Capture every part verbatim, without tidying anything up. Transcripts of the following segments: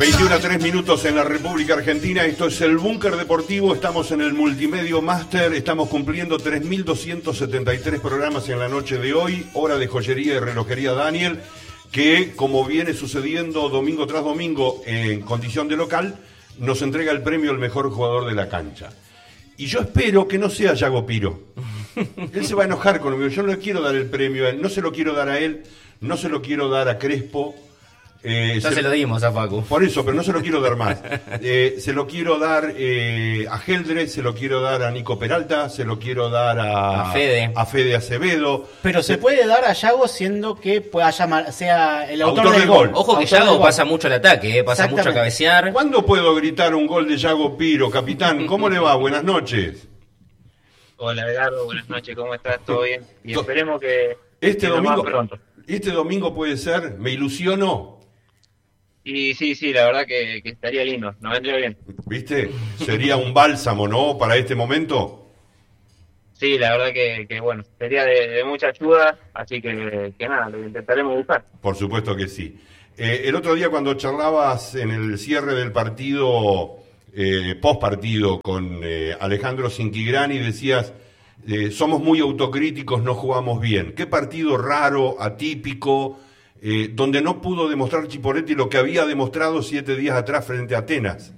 veintiuno a tres minutos en la República Argentina. Esto es el Búnker Deportivo. Estamos en el Multimedio Master. Estamos cumpliendo tres mil doscientos setenta y tres programas en la noche de hoy. Hora de joyería y relojería Daniel, que como viene sucediendo domingo tras domingo en condición de local, nos entrega el premio al mejor jugador de la cancha. Y yo espero que no sea Yago Piro. Él se va a enojar conmigo. Yo no le quiero dar el premio a él. No se lo quiero dar a él. No se lo quiero dar a Crespo. Eh, ya se, se lo dimos a Facu. Por eso, pero no se lo quiero dar más. Eh, se lo quiero dar eh, a Geldre, se lo quiero dar a Nico Peralta, se lo quiero dar a, a Fede a Fede Acevedo. Pero se, se puede dar a Yago siendo que pueda llamar, sea el autor, autor del gol. gol. Ojo que Yago pasa mucho al ataque, eh, pasa mucho a cabecear. ¿Cuándo puedo gritar un gol de Yago Piro, capitán? ¿Cómo le va? Buenas noches. Hola Edgardo, buenas noches, ¿cómo estás? ¿Todo bien? Y esperemos que este que domingo pronto. Este domingo puede ser, ¿me ilusiono? Y sí, sí, la verdad que, que estaría lindo, nos vendría bien. ¿Viste? Sería un bálsamo, ¿no? Para este momento. Sí, la verdad que, que bueno, sería de, de mucha ayuda, así que, que nada, lo intentaremos buscar. Por supuesto que sí. Eh, el otro día cuando charlabas en el cierre del partido, eh, post partido con eh, Alejandro Cinquigrani, decías, eh, somos muy autocríticos, no jugamos bien. Qué partido raro, atípico, eh, donde no pudo demostrar Chiporetti lo que había demostrado siete días atrás frente a Atenas.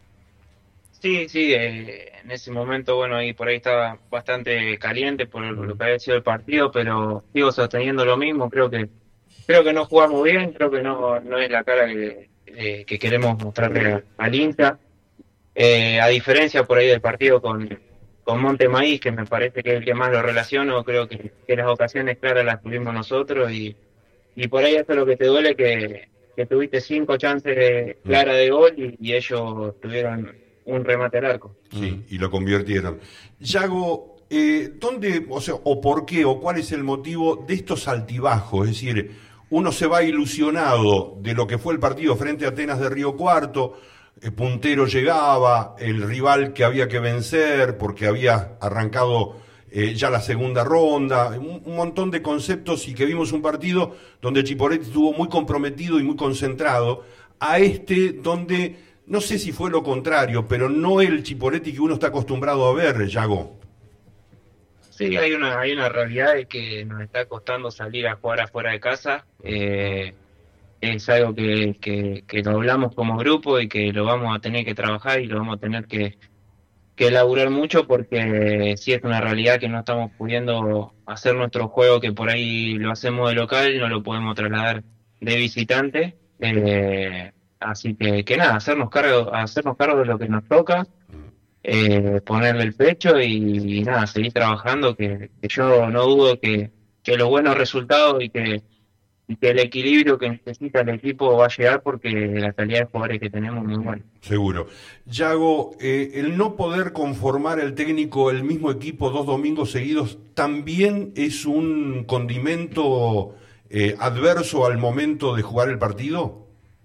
Sí, sí, eh, en ese momento, bueno, ahí por ahí estaba bastante caliente por lo que había sido el partido, pero sigo sosteniendo lo mismo, creo que creo que no jugamos bien, creo que no no es la cara que, eh, que queremos mostrarle al hincha, eh, a diferencia por ahí del partido con, con Monte Maíz, que me parece que es el que más lo relaciono, creo que, que las ocasiones claras las tuvimos nosotros y, y por ahí eso es lo que te duele, que, que tuviste cinco chances claras de gol y, y ellos tuvieron un remate al arco. Sí, y lo convirtieron. Yago, eh, ¿dónde, o sea, o por qué, o cuál es el motivo de estos altibajos? Es decir, uno se va ilusionado de lo que fue el partido frente a Atenas de Río Cuarto, el puntero llegaba, el rival que había que vencer porque había arrancado eh, ya la segunda ronda, un, un montón de conceptos, y que vimos un partido donde Chiporetti estuvo muy comprometido y muy concentrado, a este donde no sé si fue lo contrario, pero no el Chiporetti que uno está acostumbrado a ver, Yago. Sí, hay una hay una realidad de que nos está costando salir a jugar afuera de casa. Eh, es algo que, que, que lo hablamos como grupo y que lo vamos a tener que trabajar y lo vamos a tener que, que elaborar mucho, porque sí es una realidad que no estamos pudiendo hacer nuestro juego, que por ahí lo hacemos de local y no lo podemos trasladar de visitante. Eh, así que, que nada, hacernos cargo, hacernos cargo de lo que nos toca, eh, ponerle el pecho y, y nada, seguir trabajando, que, que yo no dudo que, que los buenos resultados y que, y que el equilibrio que necesita el equipo va a llegar, porque la calidad de jugadores que tenemos es muy buena. Seguro. Yago, eh, el no poder conformar el técnico el mismo equipo dos domingos seguidos también es un condimento eh, adverso al momento de jugar el partido.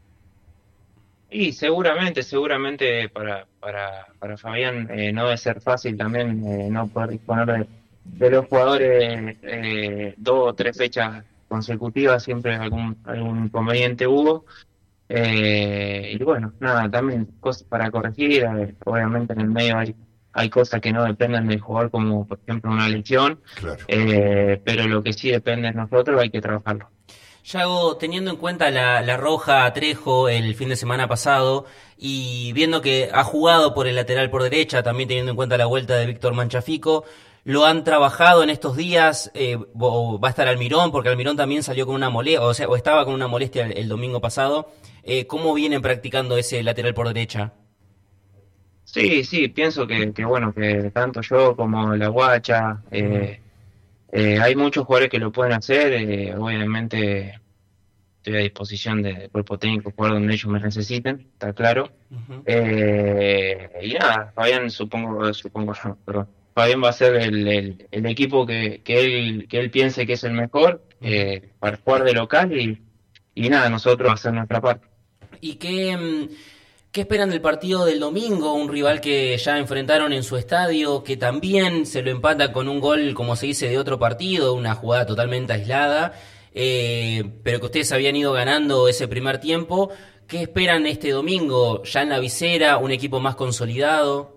Y seguramente, seguramente para para para Fabián eh, no debe ser fácil también eh, no poder disponer de, de los jugadores eh, dos o tres fechas consecutivas, siempre algún algún inconveniente hubo. Eh, y bueno, nada, también cosas para corregir, eh, obviamente en el medio hay hay cosas que no dependen del jugador, como por ejemplo una lesión, claro. eh, pero lo que sí depende de nosotros hay que trabajarlo. Yago, teniendo en cuenta la, la roja a Trejo el fin de semana pasado y viendo que ha jugado por el lateral por derecha, también teniendo en cuenta la vuelta de Víctor Manchafico, ¿lo han trabajado en estos días? Eh, o ¿va a estar Almirón? Porque Almirón también salió con una molestia, o sea, o estaba con una molestia el, el domingo pasado. Eh, ¿Cómo vienen practicando ese lateral por derecha? Sí, sí, pienso que, que bueno, que tanto yo como la Guacha, eh, Eh, hay muchos jugadores que lo pueden hacer, eh, obviamente estoy a disposición del cuerpo técnico, jugar donde ellos me necesiten, está claro. Uh-huh. eh, y nada, Fabián supongo, supongo yo, perdón, Fabián va a ser el, el, el equipo que, que él que él piense que es el mejor, eh, para jugar de local, y, y nada, nosotros hacer nuestra parte. ¿Y qué... ¿Qué esperan del partido del domingo? Un rival que ya enfrentaron en su estadio, que también se lo empata con un gol, como se dice, de otro partido, una jugada totalmente aislada, eh, pero que ustedes habían ido ganando ese primer tiempo. ¿qué esperan este domingo? ¿Ya en la visera, un equipo más consolidado?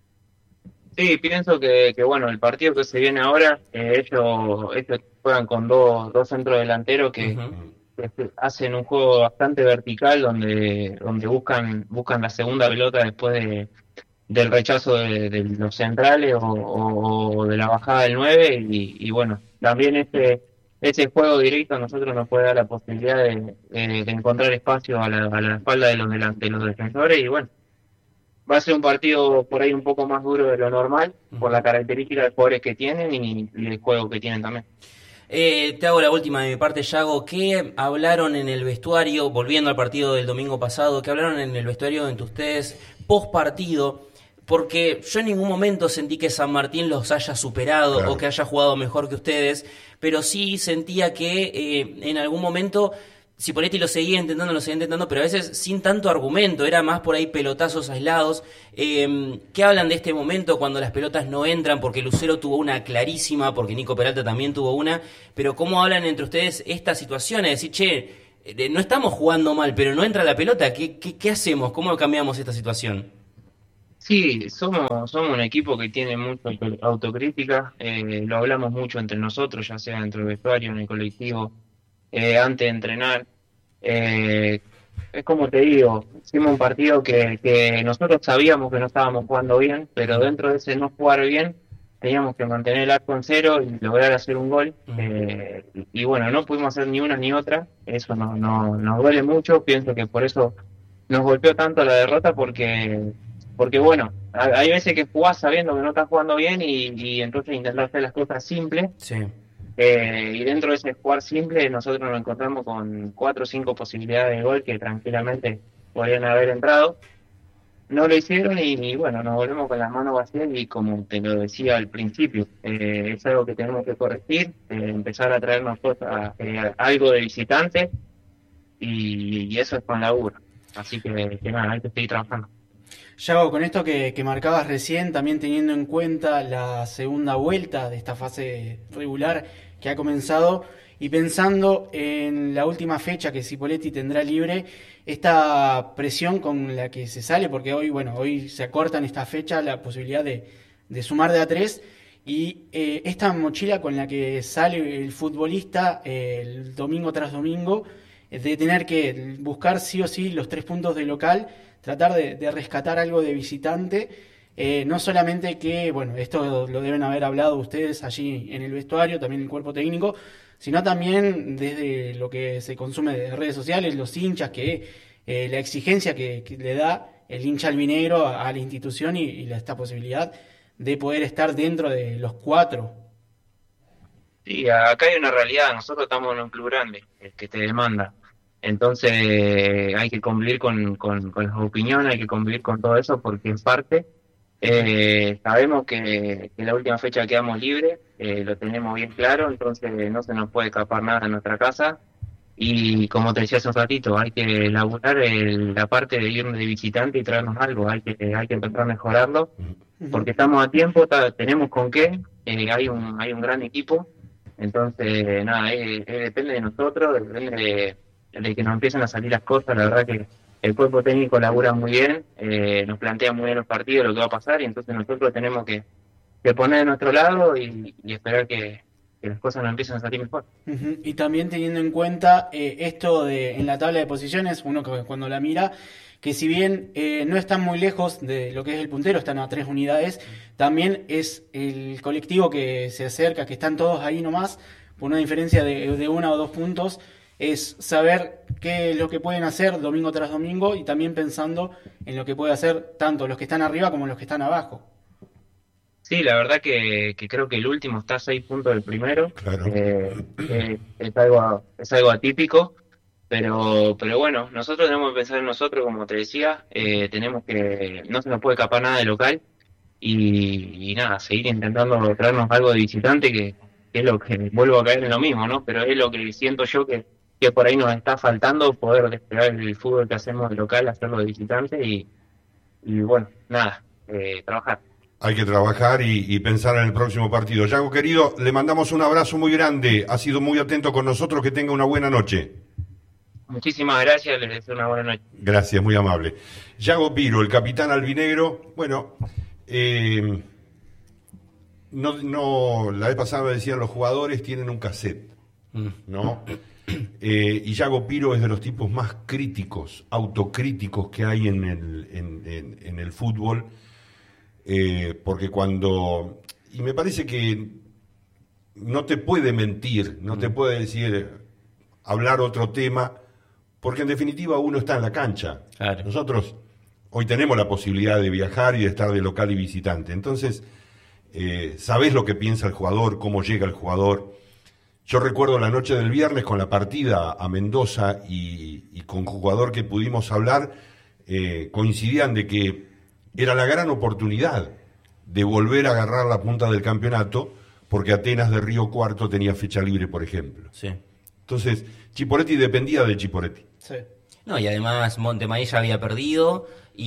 Sí, pienso que, que bueno, el partido que se viene ahora, eh, ellos, ellos juegan con dos, dos centros delanteros que, Uh-huh. que hacen un juego bastante vertical donde, donde buscan, buscan la segunda pelota después de, del rechazo de, de los centrales o, o- o de la bajada del nueve y, y bueno, también ese, ese juego directo a nosotros nos puede dar la posibilidad de, de- de encontrar espacio a la, a la espalda de los, delan- de los defensores y bueno, va a ser un partido por ahí un poco más duro de lo normal por la característica de jugadores que tienen y, y el juego que tienen también. Eh, te hago la última de mi parte, Yago. ¿Qué hablaron en el vestuario, volviendo al partido del domingo pasado, qué hablaron en el vestuario entre ustedes post partido? Porque yo en ningún momento sentí que San Martín los haya superado Claro. o que haya jugado mejor que ustedes, pero sí sentía que eh, en algún momento Cipoletti lo seguía intentando, lo seguía intentando, pero a veces sin tanto argumento, era más por ahí pelotazos aislados. Eh, ¿Qué hablan de este momento cuando las pelotas no entran? Porque Lucero tuvo una clarísima, porque Nico Peralta también tuvo una, pero ¿cómo hablan entre ustedes esta situación? Es decir, che, eh, no estamos jugando mal, pero no entra la pelota, ¿qué, qué, qué hacemos? ¿Cómo cambiamos esta situación? Sí, somos, somos un equipo que tiene mucha auto- autocrítica, eh, lo hablamos mucho entre nosotros, ya sea dentro del vestuario, en el colectivo, eh, antes de entrenar. Eh, es como te digo, hicimos un partido que, que nosotros sabíamos que no estábamos jugando bien, pero dentro de ese no jugar bien, teníamos que mantener el arco en cero y lograr hacer un gol. Eh, y, y bueno, no pudimos hacer ni una ni otra, eso no, no, nos duele mucho, pienso que por eso nos golpeó tanto la derrota, porque, porque bueno, ha- hay veces que jugás sabiendo que no estás jugando bien y, y entonces intentar hacer las cosas simples. Sí. Eh, y dentro de ese jugar simple, nosotros nos encontramos con cuatro o cinco posibilidades de gol que tranquilamente podrían haber entrado. No lo hicieron y, y bueno, nos volvemos con las manos vacías y como te lo decía al principio, eh, es algo que tenemos que corregir, eh, empezar a traernos cosas, eh, algo de visitante y, y eso es con laburo. Así que, que nada, hay que seguir trabajando. Yago, con esto que, que marcabas recién, también teniendo en cuenta la segunda vuelta de esta fase regular que ha comenzado y pensando en la última fecha que Cipoletti tendrá libre, esta presión con la que se sale, porque hoy, bueno, hoy se acorta en esta fecha la posibilidad de, de sumar de a tres y eh, esta mochila con la que sale el futbolista eh, el domingo tras domingo, eh, de tener que buscar sí o sí los tres puntos de local, tratar de, de rescatar algo de visitante, eh, no solamente que, bueno, esto lo deben haber hablado ustedes allí en el vestuario, también el cuerpo técnico, sino también desde lo que se consume de redes sociales, los hinchas, que eh, la exigencia que, que le da el hincha albinegro a, a la institución y, y la, esta posibilidad de poder estar dentro de los cuatro. Sí, acá hay una realidad, nosotros estamos en un club grande, el que te demanda. Entonces hay que convivir con, con, con las opiniones, hay que convivir con todo eso porque en parte eh, sabemos que, que la última fecha quedamos libres, eh, lo tenemos bien claro, entonces no se nos puede escapar nada en nuestra casa y como te decía hace un ratito, hay que elaborar el- la parte de ir de visitante y traernos algo, hay que, hay que empezar a mejorarlo porque estamos a tiempo, ta- tenemos con qué, eh, hay un, hay un gran equipo, entonces nada, eh, eh, depende de nosotros, depende de de que nos empiecen a salir las cosas. La verdad que el cuerpo técnico labura muy bien, eh, nos plantea muy bien los partidos, lo que va a pasar, y entonces nosotros tenemos que, que poner de nuestro lado y, y esperar que, que las cosas nos empiecen a salir mejor. Ujú. Y también teniendo en cuenta eh, esto de en la tabla de posiciones, uno que cuando la mira, que si bien eh, no están muy lejos de lo que es el puntero, están a tres unidades, también es el colectivo que se acerca, que están todos ahí nomás, por una diferencia de, de una o dos puntos, es saber qué es lo que pueden hacer domingo tras domingo y también pensando en lo que puede hacer tanto los que están arriba como los que están abajo. Sí, la verdad que, que creo que el último está a seis puntos del primero. Claro. Eh, eh, es algo, es algo atípico, pero, pero bueno, nosotros tenemos que pensar en nosotros, como te decía, eh, tenemos que, no se nos puede escapar nada de local y, y nada, seguir intentando traernos algo de visitante que, que es lo que, vuelvo a caer en lo mismo, ¿no? Pero es lo que siento yo que, que por ahí nos está faltando, poder desplegar el fútbol que hacemos de local, hacerlo de visitante y, y bueno, nada, eh, trabajar. Hay que trabajar y, y pensar en el próximo partido. Yago, querido, le mandamos un abrazo muy grande. Ha sido muy atento con nosotros. Que tenga una buena noche. Muchísimas gracias, les deseo una buena noche. Gracias, muy amable. Yago Piro, el capitán albinegro. Bueno, eh, no, no, la vez pasada me decían los jugadores tienen un cassette, ¿no? Eh, y Yago Piro es de los tipos más críticos, autocríticos que hay en el, en, en, en el fútbol, eh, porque cuando... Y me parece que no te puede mentir, no te puede decir, hablar otro tema, porque en definitiva uno está en la cancha. Claro. Nosotros hoy tenemos la posibilidad de viajar y de estar de local y visitante, entonces eh, sabés lo que piensa el jugador, cómo llega el jugador. Yo recuerdo la noche del viernes con la partida a Mendoza y, y con jugador que pudimos hablar, eh, coincidían de que era la gran oportunidad de volver a agarrar la punta del campeonato, porque Atenas de Río Cuarto tenía fecha libre, por ejemplo. Sí. Entonces, Chiporetti dependía de Chiporetti. Sí. No, y además Montemaíz ya había perdido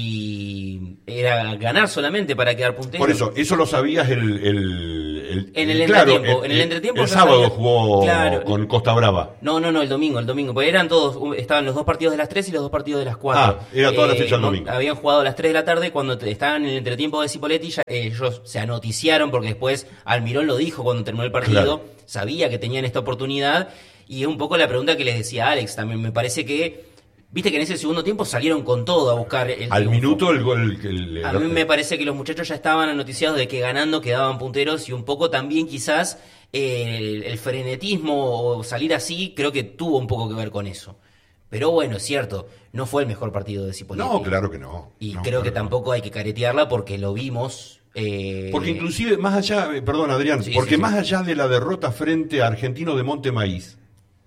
y era ganar solamente para quedar puntero. Por eso, eso lo sabías el... el, el en el claro, entretiempo. el, en el entretiempo el ya sábado sabía- jugó Claro. con Costa Brava. No, no, no, el domingo, el domingo, porque eran todos, estaban los dos partidos de las tres y los dos partidos de las cuatro. Ah, era toda la fecha del no- domingo. Habían jugado a las tres de la tarde cuando te- estaban en el entretiempo de Cipoletti, ya, eh, ellos se anoticiaron porque después Almirón lo dijo cuando terminó el partido, Claro. sabía que tenían esta oportunidad y es un poco la pregunta que les decía Alex también, me parece que, viste que en ese segundo tiempo salieron con todo a buscar el Al triunfo. minuto el gol... el- el- A mí me parece que los muchachos ya estaban anoticiados de que ganando quedaban punteros y un poco también quizás eh, el, el frenetismo o salir así creo que tuvo un poco que ver con eso. Pero bueno, es cierto, no fue el mejor partido de Cipoletti. No, claro que no. Y No, creo que claro no. tampoco hay que caretearla porque lo vimos. eh, Porque inclusive, más allá, eh, perdón Adrián, Sí, porque sí, sí. más allá de la derrota frente a Argentino de Montemaíz,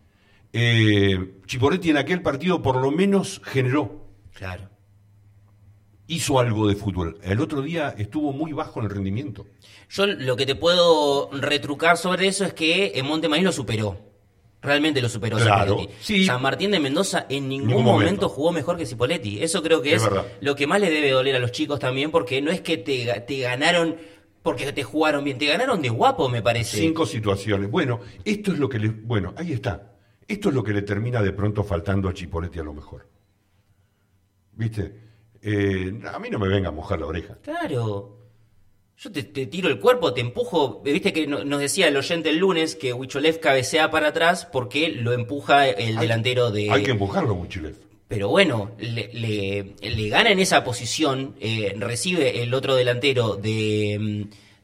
eh, Chiporetti en aquel partido por lo menos generó, Claro. hizo algo de fútbol. El otro día estuvo muy bajo en el rendimiento. Yo lo que te puedo retrucar sobre eso es que en Montemaíz lo superó. Realmente lo superó Claro, Cipoletti. sí. San Martín de Mendoza en ningún, Ningún momento. momento. jugó mejor que Cipoletti. Eso creo que Es es, verdad. lo que más le debe doler a los chicos también, porque no es que te, ga- te ganaron porque te jugaron bien, te ganaron de guapo, me parece. Cinco situaciones. Bueno, esto es lo que le... Bueno, ahí está. Esto es lo que le termina de pronto faltando a Chipoletti a lo mejor. ¿Viste? Eh, a mí no me venga a mojar la oreja. Claro. Yo te, te tiro el cuerpo, te empujo. Viste que no- nos decía el oyente el lunes que Huicholev cabecea para atrás porque lo empuja el Hay- delantero de... Hay que empujarlo, Buchilev. Pero bueno, le, le, le gana en esa posición, eh, recibe el otro delantero de,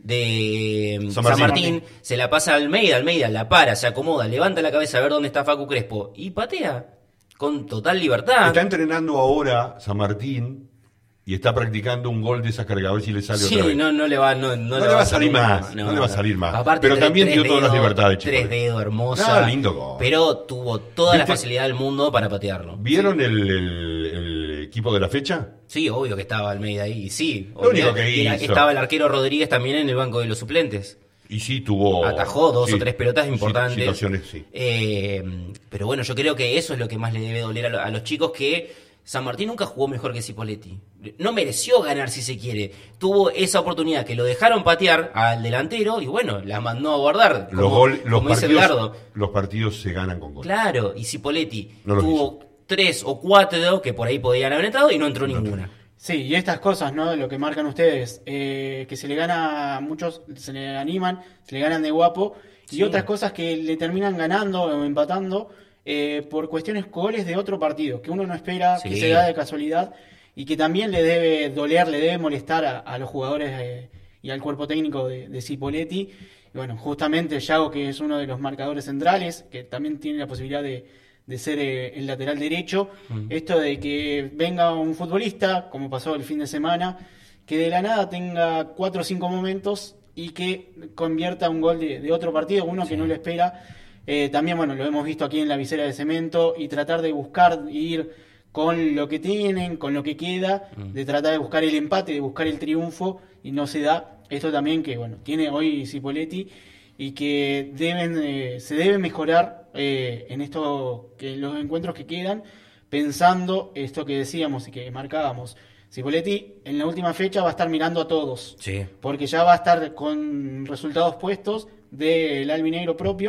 de San San, Martín. Martín, se la pasa a Almeida, Almeida la para, se acomoda, levanta la cabeza a ver dónde está Facu Crespo y patea con total libertad. Está entrenando ahora San Martín y está practicando un gol de esa carga, a ver si le sale Sí, otra vez. no, no le va, no, no No le va a salir más, no le va a salir más. Pero también dio todas las libertades, Tres Chipoletti. dedos, hermosa. No, lindo gol. Pero tuvo toda la ¿Viste? facilidad del mundo para patearlo. ¿Vieron el, el- el equipo de la fecha? Sí, obvio que estaba Almeida ahí, sí. Lo único Obvio, que y era- hizo. estaba el arquero Rodríguez también en el banco de los suplentes. Y sí tuvo... Atajó dos sí, o tres pelotas sí, importantes. situaciones, sí. Eh, pero bueno, yo creo que eso es lo que más le debe doler a, lo- a los chicos, que San Martín nunca jugó mejor que Cipoletti. No mereció ganar si se quiere. Tuvo esa oportunidad que lo dejaron patear al delantero y bueno, la mandó a guardar. Los, como, gol- los, como dice partidos, Edgardo. los partidos se ganan con goles. Claro, y Cipoletti No lo tuvo tres o cuatro que por ahí podían haber entrado y no entró ninguna. Sí, y estas cosas, ¿no? Lo que marcan ustedes, eh, que se le gana a muchos, se le animan, se le ganan de guapo, y Sí. otras cosas que le terminan ganando o empatando eh, por cuestiones goles de otro partido, que uno no espera, Sí. que se da de casualidad, y que también le debe doler, le debe molestar a, a los jugadores eh, y al cuerpo técnico de, de Cipoletti. Y bueno, justamente Yago, que es uno de los marcadores centrales, que también tiene la posibilidad de, de ser eh, el lateral derecho, esto de que venga un futbolista, como pasó el fin de semana, que de la nada tenga cuatro o cinco momentos y que convierta un gol de, de otro partido, uno que no lo espera. Eh, también, bueno, lo hemos visto aquí en la visera de cemento, y tratar de buscar ir con lo que tienen, con lo que queda, de tratar de buscar el empate, de buscar el triunfo, y no se da. Esto también que, bueno, tiene hoy Cipoletti, y que deben eh, se debe mejorar eh, en esto, que en los encuentros que quedan, pensando esto que decíamos y que marcábamos. Cipoletti en la última fecha va a estar mirando a todos, Sí. porque ya va a estar con resultados puestos del albinegro propio,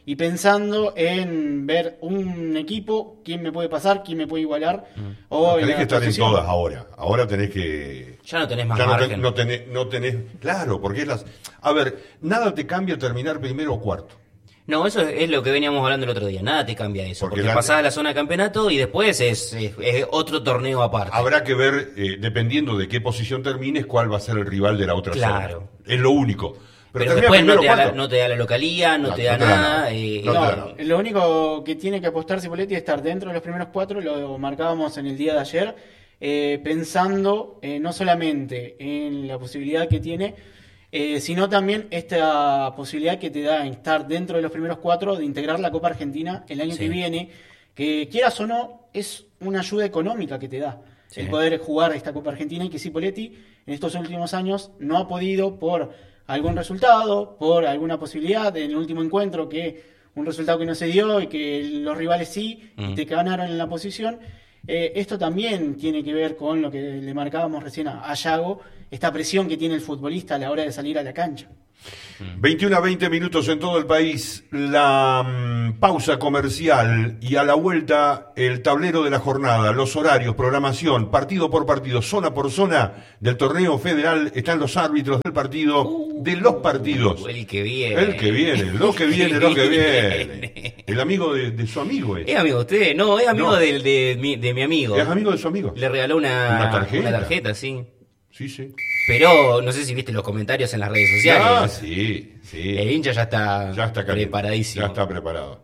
y pensando en ver un equipo, quién me puede pasar, quién me puede igualar. Mm. o no, tenés en que estar posición. en todas ahora. Ahora tenés que... Ya no tenés más ya margen. No, ten, no, tenés, no tenés... Claro, porque es las... A ver, nada te cambia terminar primero o cuarto. No, eso es lo que veníamos hablando el otro día. Nada te cambia eso. Porque Porque, la- pasás a la zona de campeonato y después es, es, es otro torneo aparte. Habrá que ver, eh, dependiendo de qué posición termines, cuál va a ser el rival de la otra Claro. zona. Es lo único. Pero, termina después no primero te, o da la, cuarto. no te da la localía, no, No, te da no te da nada. nada. eh, No te No, da nada. lo único que tiene que apostar Cipolletti es estar dentro de los primeros cuatro, lo marcábamos en el día de ayer, eh, pensando eh, no solamente en la posibilidad que tiene, eh, sino también esta posibilidad que te da estar dentro de los primeros cuatro de integrar la Copa Argentina el año Sí. que viene, que quieras o no, es una ayuda económica que te da. Sí. El poder jugar esta Copa Argentina y que Cipolletti en estos últimos años no ha podido por algún resultado, por alguna posibilidad en el último encuentro, que un resultado que no se dio y que los rivales sí, Mm. y te ganaron en la posición. Eh, esto también tiene que ver con lo que le marcábamos recién a, a Yago, esta presión que tiene el futbolista a la hora de salir a la cancha. veintiuno a veinte minutos en todo el país, la mm, pausa comercial y a la vuelta el tablero de la jornada, los horarios, programación, partido por partido, zona por zona del torneo federal, están los árbitros del partido, de los partidos. Uh, el que viene. El que viene, lo que viene, lo que viene. El amigo de, de su amigo es. ¿Es amigo de usted? No, es amigo No. del- de, mi, de mi amigo. Es amigo de su amigo. Le regaló una, Una tarjeta. una tarjeta, sí. Sí, sí. Pero no sé si viste los comentarios en las redes sociales. Ah, sí, sí. El hincha ya está, Ya está caliente, preparadísimo. Ya está preparado.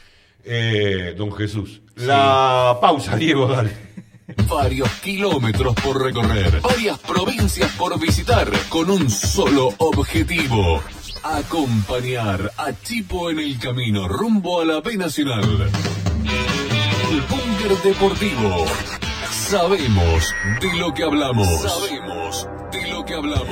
Eh, don Jesús. La pausa, Diego, dale. Varios kilómetros por recorrer, varias provincias por visitar, con un solo objetivo: acompañar a Chipo en el camino rumbo a la B Nacional. El Búnker Deportivo. Sabemos de lo que hablamos. Sabemos de lo que hablamos.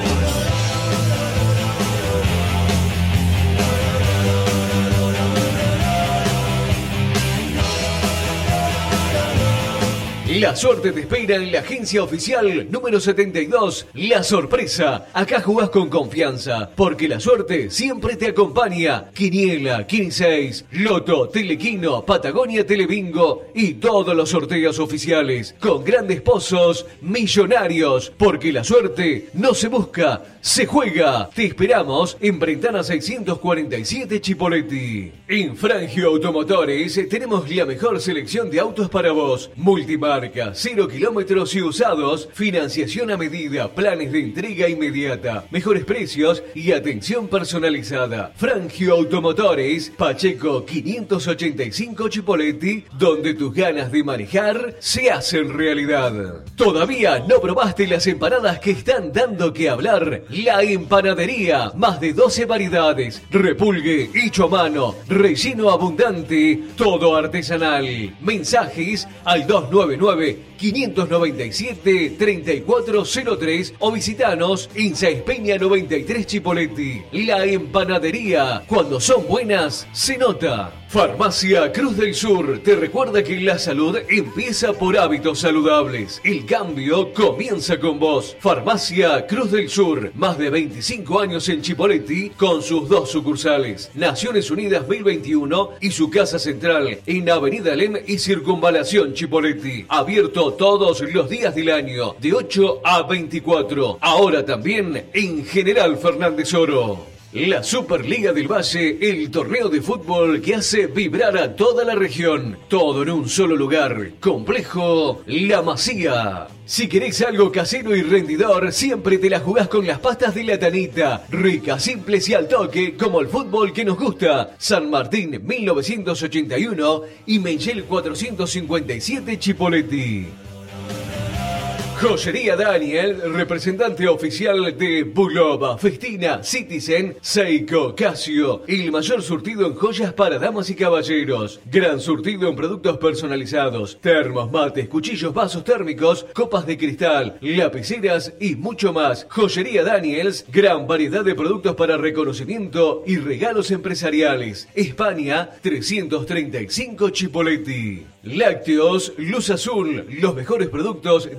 La suerte te espera en la agencia oficial número setenta y dos, La Sorpresa. Acá jugás con confianza, porque la suerte siempre te acompaña. Quiniela, quince, Loto, Telequino, Patagonia Telebingo y todos los sorteos oficiales. Con grandes pozos millonarios, porque la suerte no se busca, se juega. Te esperamos en Brentana seiscientos cuarenta y siete Chipoleti. En Frangio Automotores tenemos la mejor selección de autos para vos. Multimarca, cero kilómetros y usados, financiación a medida, planes de entrega inmediata, mejores precios y atención personalizada. Frangio Automotores, Pacheco quinientos ochenta y cinco Chipoleti, donde tus ganas de manejar se hacen realidad. ¿Todavía no probaste las empanadas que están dando que hablar? La Empanadería, más de doce variedades, repulgue hecho a mano, relleno abundante, todo artesanal. Mensajes al dos nueve nueve, cinco nueve siete, tres cuatro cero tres o visitanos en Sáenz Peña noventa y tres Chipoleti. La Empanadería, cuando son buenas, se nota. Farmacia Cruz del Sur te recuerda que la salud empieza por hábitos saludables. El cambio comienza con vos. Farmacia Cruz del Sur, más de veinticinco años en Chipoleti con sus dos sucursales. Naciones Unidas mil veintiuno y su casa central en Avenida Lem y Circunvalación Chipoleti. Abierto todos los días del año, de ocho a veinticuatro. Ahora también en General Fernández Oro. La Superliga del Valle, el torneo de fútbol que hace vibrar a toda la región. Todo en un solo lugar. Complejo La Masía. Si querés algo casero y rendidor, siempre te la jugás con las pastas de la Tanita. Ricas, simples y al toque, como el fútbol que nos gusta. San Martín mil novecientos ochenta y uno y Mengel cuatrocientos cincuenta y siete Chipoleti. Joyería Daniel, representante oficial de Bulova, Festina, Citizen, Seiko, Casio. El mayor surtido en joyas para damas y caballeros. Gran surtido en productos personalizados. Termos, mates, cuchillos, vasos térmicos, copas de cristal, lapiceras y mucho más. Joyería Daniels, gran variedad de productos para reconocimiento y regalos empresariales. España, trescientos treinta y cinco Chipoleti. Lácteos Luz Azul, los mejores productos directos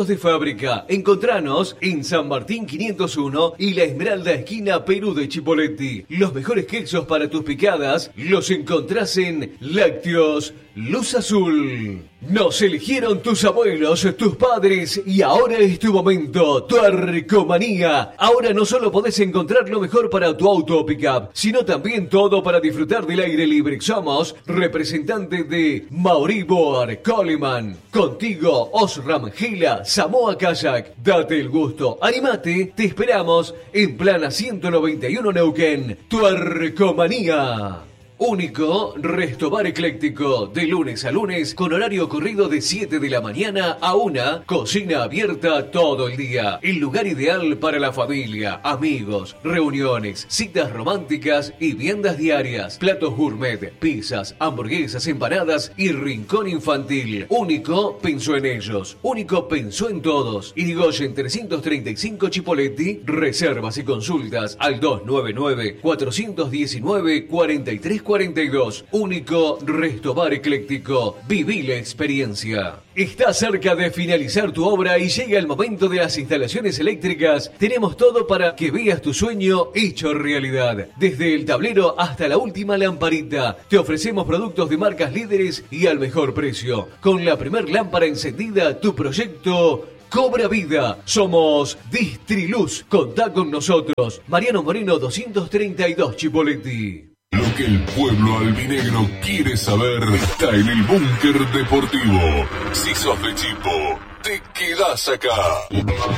Quesos de fábrica. Encontranos en San Martín quinientos uno y La Esmeralda, esquina Perú de Chipoleti. Los mejores quesos para tus picadas los encontrás en Lácteos Luz Azul. Nos eligieron tus abuelos, tus padres y ahora es tu momento. Tuercomanía. Ahora no solo podés encontrar lo mejor para tu auto o pickup, sino también todo para disfrutar del aire libre. Somos representantes de Mauriboar, Coleman. Contigo, Osram, Gila, Samoa Kayak. Date el gusto, animate, te esperamos en Plana ciento noventa y uno Neuquén. Tuercomanía. Único Restobar Ecléctico, de lunes a lunes, con horario corrido de siete de la mañana a una, cocina abierta todo el día. El lugar ideal para la familia, amigos, reuniones, citas románticas y viandas diarias. Platos gourmet, pizzas, hamburguesas, empanadas y rincón infantil. Único pensó en ellos, Único pensó en todos. Irigoyen trescientos treinta y cinco Chipoleti. Reservas y consultas al dos nueve nueve, cuatro uno nueve, cuatro tres cuarenta y dos. Único Restobar Ecléctico. Viví la experiencia. Estás cerca de finalizar tu obra y llega el momento de las instalaciones eléctricas. Tenemos todo para que veas tu sueño hecho realidad. Desde el tablero hasta la última lamparita. Te ofrecemos productos de marcas líderes y al mejor precio. Con la primer lámpara encendida, tu proyecto cobra vida. Somos Distriluz. Contá con nosotros. Mariano Moreno doscientos treinta y dos Chipoleti. Lo que el pueblo albinegro quiere saber está en el Búnker Deportivo. Si sos de Chipo, te quedás acá.